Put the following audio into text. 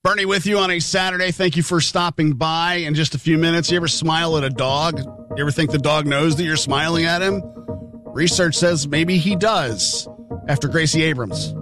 Bernie with you on a Saturday. Thank you for stopping by. In just a few minutes, you ever smile at a dog? You ever think the dog knows that you're smiling at him? Research says maybe he does. After Gracie Abrams.